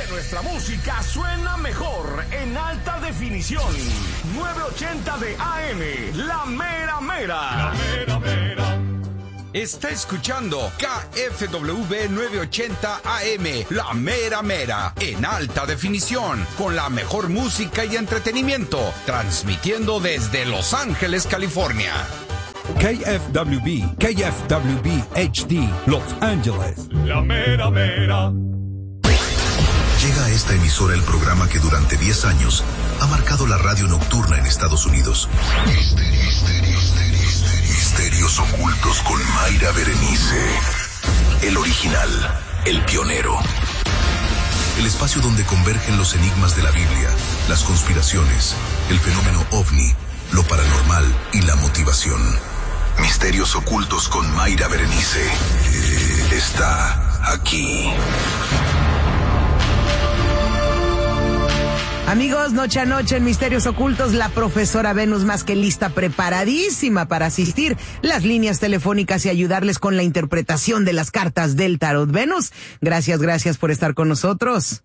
Nuestra música suena mejor en alta definición. 980 de AM, La Mera Mera. La Mera Mera. Está escuchando KFWB 980 AM, La Mera Mera, en alta definición, con la mejor música y entretenimiento, transmitiendo desde Los Ángeles, California. KFWB HD, Los Ángeles. La Mera Mera. Llega a esta emisora el programa que durante 10 años ha marcado la radio nocturna en Estados Unidos. Misterios ocultos con Mayra Berenice. El original, el pionero. El espacio donde convergen los enigmas de la Biblia, las conspiraciones, el fenómeno ovni, lo paranormal y la motivación. Misterios ocultos con Mayra Berenice. Está aquí. Amigos, noche a noche en Misterios Ocultos, la profesora Venus más que lista, preparadísima para asistir las líneas telefónicas y ayudarles con la interpretación de las cartas del tarot. Venus, gracias por estar con nosotros.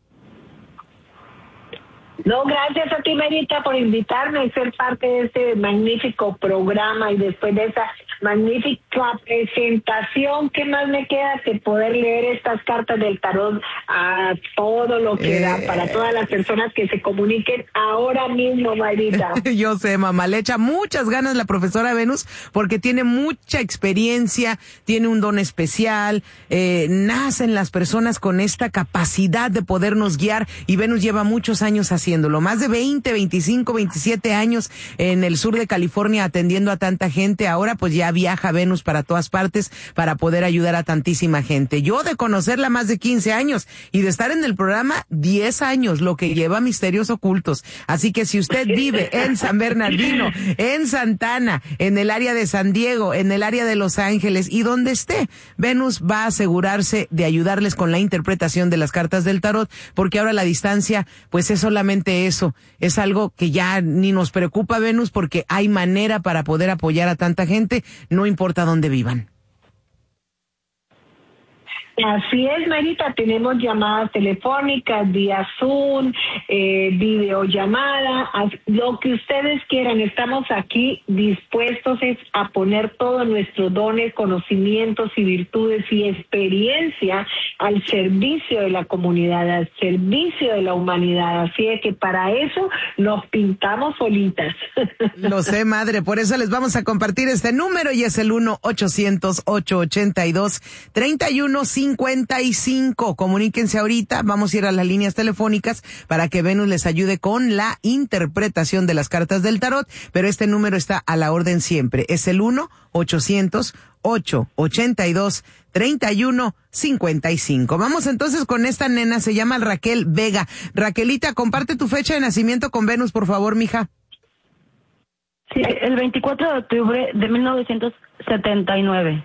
No, gracias a ti, Merita, por invitarme a ser parte de este magnífico programa y después de esa magnífica presentación, ¿qué más me queda que poder leer estas cartas del tarot a todo lo que da para todas las personas que se comuniquen ahora mismo, Marita? Yo sé, mamá, le echa muchas ganas la profesora Venus porque tiene mucha experiencia, tiene un don especial, nacen las personas con esta capacidad de podernos guiar y Venus lleva muchos años haciéndolo, más de 20, 25, 27 años en el sur de California atendiendo a tanta gente. Ahora pues ya viaja Venus para todas partes para poder ayudar a tantísima gente. Yo de conocerla más de 15 años y de estar en el programa 10 años, lo que lleva Misterios Ocultos. Así que si usted vive en San Bernardino, en Santana, en el área de San Diego, en el área de Los Ángeles y donde esté, Venus va a asegurarse de ayudarles con la interpretación de las cartas del tarot, porque ahora la distancia pues es solamente eso, es algo que ya ni nos preocupa, Venus, porque hay manera para poder apoyar a tanta gente, no importa dónde vivan. Así es, Marita, tenemos llamadas telefónicas, vía Zoom, videollamada, lo que ustedes quieran. Estamos aquí dispuestos a poner todos nuestros dones, conocimientos y virtudes y experiencia al servicio de la comunidad, al servicio de la humanidad. Así es que para eso nos pintamos solitas. Lo sé, madre, por eso les vamos a compartir este número y es el 1-800-882-3155. Comuníquense ahorita, vamos a ir a las líneas telefónicas para que Venus les ayude con la interpretación de las cartas del tarot, pero este número está a la orden siempre, es el 1-800-882-3155. Vamos entonces con esta nena, se llama Raquel Vega. Raquelita, comparte tu fecha de nacimiento con Venus, por favor, mija. Sí, el 24 de octubre de 1979.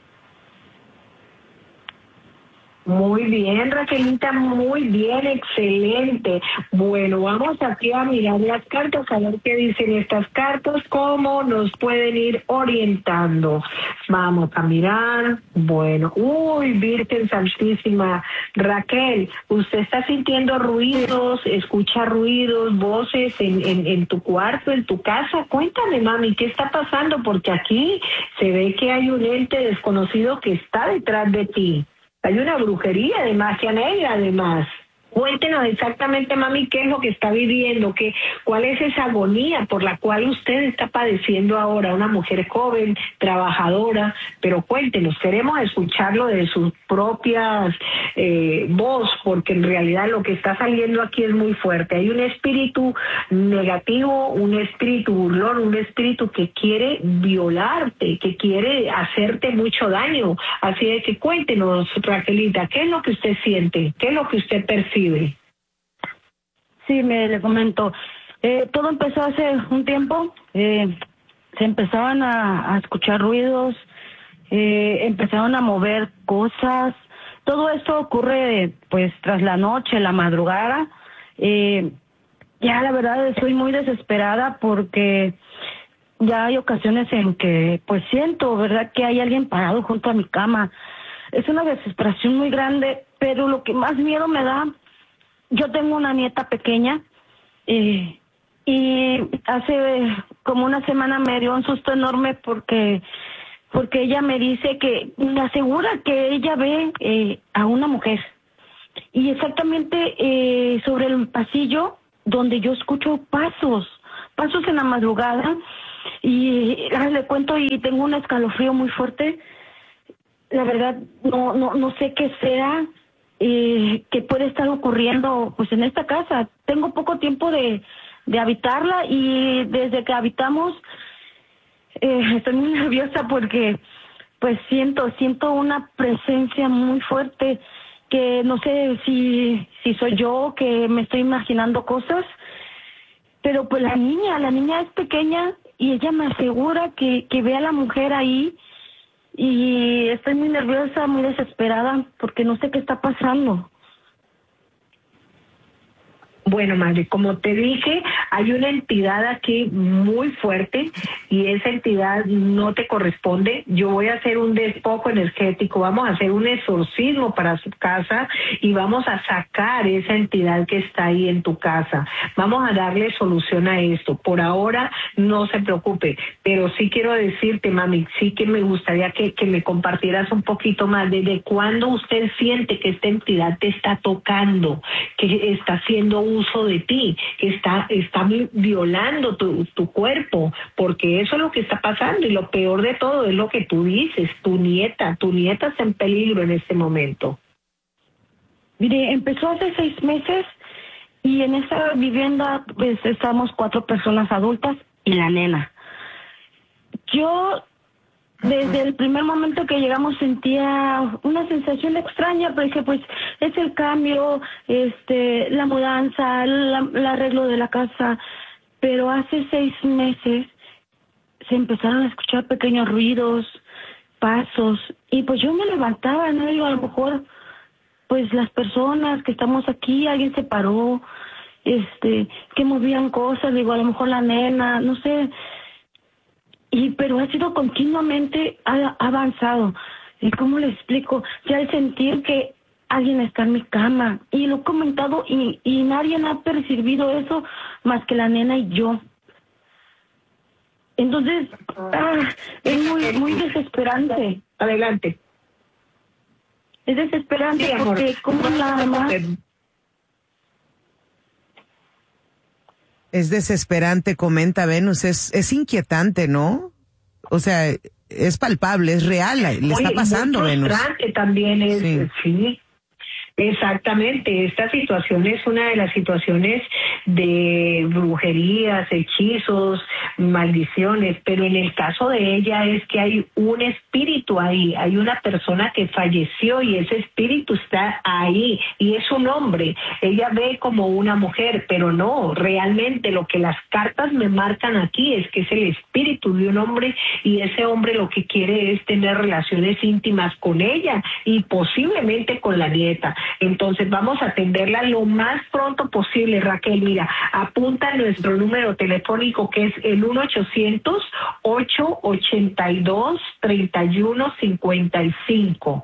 Muy bien, Raquelita, muy bien, excelente. Bueno, vamos aquí a mirar las cartas, a ver qué dicen estas cartas, cómo nos pueden ir orientando. Vamos a mirar. Bueno, Virgen Santísima. Raquel, ¿usted está sintiendo ruidos, escucha ruidos, voces en tu cuarto, en tu casa? Cuéntame, mami, ¿qué está pasando? Porque aquí se ve que hay un ente desconocido que está detrás de ti. Hay una brujería de magia negra, además. Cuéntenos exactamente, mami, qué es lo que está viviendo, cuál es esa agonía por la cual usted está padeciendo ahora, una mujer joven, trabajadora, pero cuéntenos, queremos escucharlo de sus propias voz, porque en realidad lo que está saliendo aquí es muy fuerte. Hay un espíritu negativo, un espíritu burlón, un espíritu que quiere violarte, que quiere hacerte mucho daño. Así es que cuéntenos, Raquelita, ¿qué es lo que usted siente? ¿Qué es lo que usted percibe? Sí, le comento. Todo empezó hace un tiempo. Se empezaban a escuchar ruidos, empezaron a mover cosas. Todo esto ocurre pues tras la noche, la madrugada. Ya la verdad estoy muy desesperada porque ya hay ocasiones en que pues siento, ¿verdad?, que hay alguien parado junto a mi cama. Es una desesperación muy grande, pero lo que más miedo me da yo tengo una nieta pequeña y hace como una semana me dio un susto enorme porque ella me dice que me asegura que ella ve a una mujer. Y exactamente sobre el pasillo donde yo escucho pasos en la madrugada, y le cuento y tengo un escalofrío muy fuerte. La verdad no sé qué sea que puede estar ocurriendo pues en esta casa. Tengo poco tiempo de habitarla, y desde que habitamos estoy muy nerviosa porque pues siento una presencia muy fuerte, que no sé si soy yo que me estoy imaginando cosas, pero pues la niña es pequeña y ella me asegura que ve a la mujer ahí, y estoy muy nerviosa, muy desesperada porque no sé qué está pasando. Bueno, madre, como te dije, hay una entidad aquí muy fuerte y esa entidad no te corresponde. Yo voy a hacer un despojo energético, vamos a hacer un exorcismo para su casa y vamos a sacar esa entidad que está ahí en tu casa. Vamos a darle solución a esto. Por ahora no se preocupe, pero sí quiero decirte, mami, sí que me gustaría que me compartieras un poquito más. ¿Desde cuándo usted siente que esta entidad te está tocando, que está haciendo uso de ti, que está violando tu cuerpo? Porque eso es lo que está pasando, y lo peor de todo es lo que tú dices, tu nieta está en peligro en este momento. Mire, empezó hace 6 meses y en esa vivienda pues estamos 4 personas adultas y la nena. Yo desde el primer momento que llegamos sentía una sensación extraña, porque pues es el cambio, la mudanza, el arreglo de la casa, pero hace 6 meses se empezaron a escuchar pequeños ruidos, pasos, y pues yo me levantaba, ¿no? Digo, a lo mejor pues las personas que estamos aquí, alguien se paró, que movían cosas, digo, a lo mejor la nena, no sé. Pero ha sido continuamente, ha avanzado. ¿Y cómo le explico? Ya al sentir que alguien está en mi cama, y lo he comentado y nadie ha percibido eso más que la nena y yo. Entonces, es muy desesperante. Adelante. Es desesperante, sí, porque como nada más... Es desesperante, comenta Venus, es inquietante, ¿no? O sea, es palpable, es real, le está pasando, Venus. Muy frustrante también es, sí. Exactamente, esta situación es una de las situaciones de brujerías, hechizos, maldiciones, pero en el caso de ella es que hay un espíritu ahí, hay una persona que falleció y ese espíritu está ahí y es un hombre. Ella ve como una mujer, pero no, realmente lo que las cartas me marcan aquí es que es el espíritu de un hombre, y ese hombre lo que quiere es tener relaciones íntimas con ella y posiblemente con la nieta. Entonces vamos a atenderla lo más pronto posible, Raquel. Mira, apunta nuestro número telefónico, que es el 1-800-882-3155.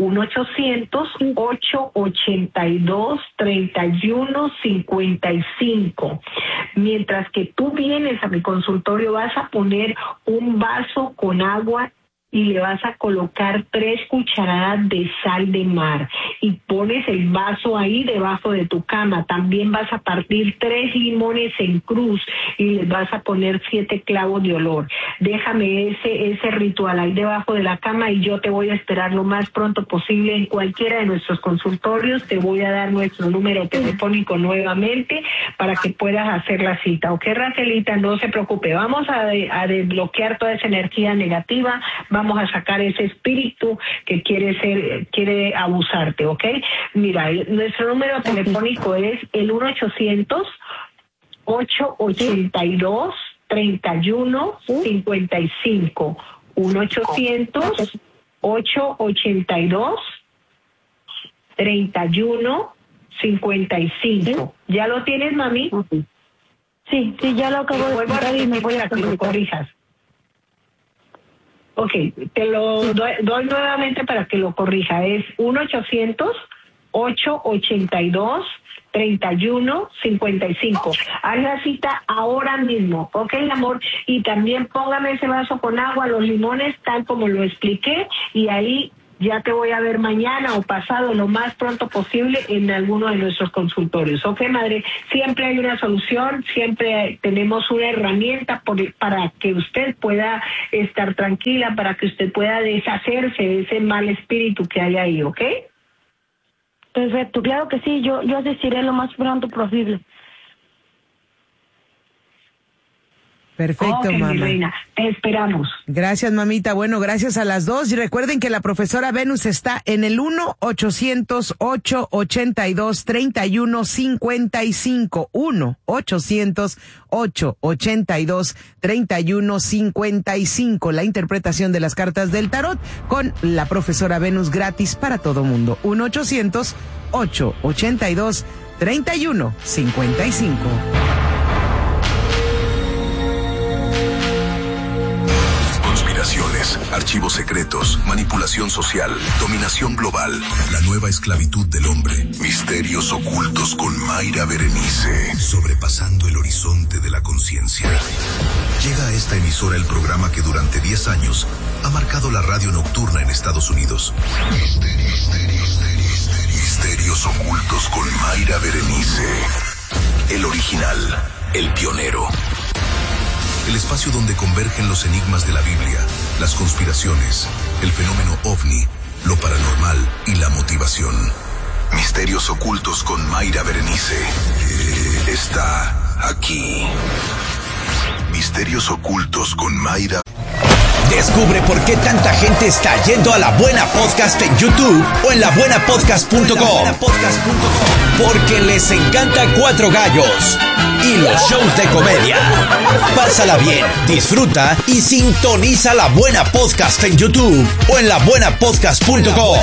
1-800-882-3155. Mientras que tú vienes a mi consultorio, vas a poner un vaso con agua y le vas a colocar 3 cucharadas de sal de mar y pones el vaso ahí debajo de tu cama. También vas a partir 3 limones en cruz y les vas a poner 7 clavos de olor. Déjame ese ritual ahí debajo de la cama y yo te voy a esperar lo más pronto posible en cualquiera de nuestros consultorios. Te voy a dar nuestro número telefónico nuevamente para que puedas hacer la cita. ¿Ok, Raquelita? No se preocupe. Vamos a desbloquear toda esa energía negativa. Vamos a sacar ese espíritu que quiere abusarte, ¿ok? Mira, nuestro número telefónico es el 1-800-882-3155. 1-800-882-3155. ¿Ya lo tienes, mami? Sí, ya lo acabo de explicar y me voy a que lo corrijas. Ok, te lo doy nuevamente para que lo corrija. Es 1-800 882-3155. Haz la cita ahora mismo, ¿ok, amor? Y también póngame ese vaso con agua, los limones, tal como lo expliqué, y ahí ya te voy a ver mañana o pasado, lo más pronto posible, en alguno de nuestros consultorios. ¿Ok, madre? Siempre hay una solución, siempre tenemos una herramienta para que usted pueda estar tranquila, para que usted pueda deshacerse de ese mal espíritu que hay ahí, ¿ok? Perfecto, claro que sí, yo asistiré lo más pronto posible. Perfecto, mamá. Mi reina, te esperamos. Gracias, mamita. Bueno, gracias a las dos. Y recuerden que la profesora Venus está en el 1-800-882-3155. 1-800-882-3155. La interpretación de las cartas del tarot con la profesora Venus gratis para todo mundo. 1-800-882-3155. Archivos secretos, manipulación social, dominación global, la nueva esclavitud del hombre, misterios ocultos con Mayra Berenice, sobrepasando el horizonte de la conciencia. Llega a esta emisora el programa que durante 10 años ha marcado la radio nocturna en Estados Unidos. Misterios ocultos con Mayra Berenice. El original, el pionero. El espacio donde convergen los enigmas de la Biblia, las conspiraciones, el fenómeno OVNI, lo paranormal y la motivación. Misterios ocultos con Mayra Berenice. Está aquí. Misterios ocultos con Mayra. Descubre por qué tanta gente está yendo a La Buena Podcast en YouTube o en labuenapodcast.com. Porque les encanta Cuatro Gallos y los shows de comedia. Pásala bien, disfruta y sintoniza La Buena Podcast en YouTube o en labuenapodcast.com.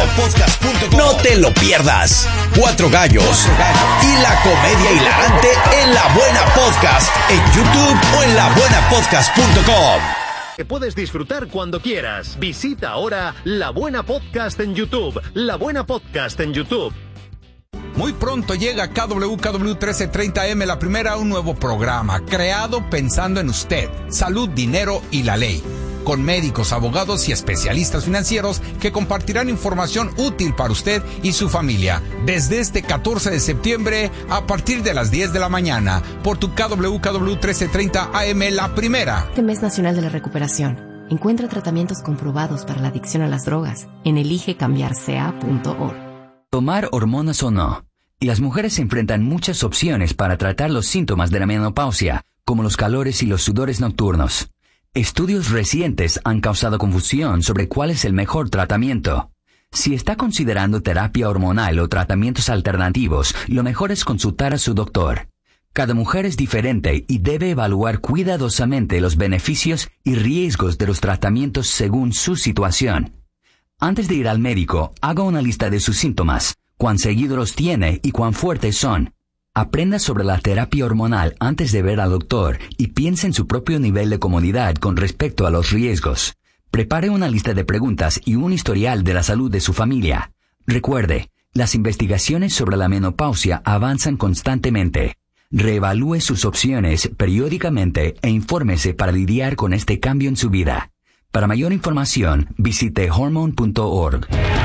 No te lo pierdas. Cuatro Gallos y la comedia hilarante en La Buena Podcast en YouTube o en labuenapodcast.com. Que puedes disfrutar cuando quieras. Visita ahora La Buena Podcast en YouTube. La Buena Podcast en YouTube. Muy pronto llega KWKW 1330M, la primera, un nuevo programa creado pensando en usted, salud, dinero y la ley, con médicos, abogados y especialistas financieros que compartirán información útil para usted y su familia desde este 14 de septiembre a partir de las 10 de la mañana por tu KWKW 1330 AM, la primera. Este mes nacional de la recuperación. Encuentra tratamientos comprobados para la adicción a las drogas en eligecambiarca.org. Tomar hormonas o no. Y las mujeres se enfrentan muchas opciones para tratar los síntomas de la menopausia, como los calores y los sudores nocturnos. Estudios recientes han causado confusión sobre cuál es el mejor tratamiento. Si está considerando terapia hormonal o tratamientos alternativos, lo mejor es consultar a su doctor. Cada mujer es diferente y debe evaluar cuidadosamente los beneficios y riesgos de los tratamientos según su situación. Antes de ir al médico, haga una lista de sus síntomas, cuán seguido los tiene y cuán fuertes son. Aprenda sobre la terapia hormonal antes de ver al doctor y piense en su propio nivel de comodidad con respecto a los riesgos. Prepare una lista de preguntas y un historial de la salud de su familia. Recuerde, las investigaciones sobre la menopausia avanzan constantemente. Reevalúe sus opciones periódicamente e infórmese para lidiar con este cambio en su vida. Para mayor información, visite hormone.org.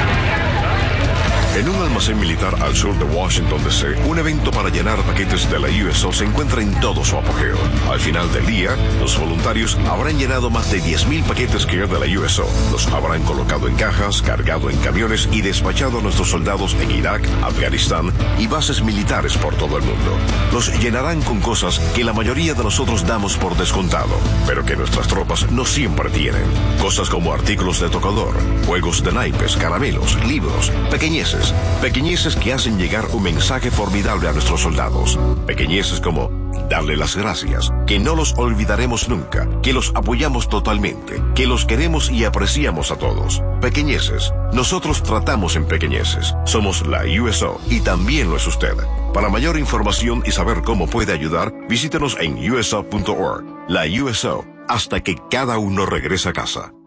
En un almacén militar al sur de Washington, D.C., un evento para llenar paquetes de la USO se encuentra en todo su apogeo. Al final del día, los voluntarios habrán llenado más de 10,000 paquetes que de la USO. Los habrán colocado en cajas, cargado en camiones y despachado a nuestros soldados en Irak, Afganistán y bases militares por todo el mundo. Los llenarán con cosas que la mayoría de nosotros damos por descontado, pero que nuestras tropas no siempre tienen. Cosas como artículos de tocador, juegos de naipes, caramelos, libros, pequeñeces que hacen llegar un mensaje formidable a nuestros soldados. Pequeñeces como darle las gracias, que no los olvidaremos nunca, que los apoyamos totalmente, que los queremos y apreciamos a todos. Pequeñeces. Nosotros tratamos en pequeñeces. Somos la USO y también lo es usted. Para mayor información y saber cómo puede ayudar, visítenos en uso.org. La USO, hasta que cada uno regrese a casa.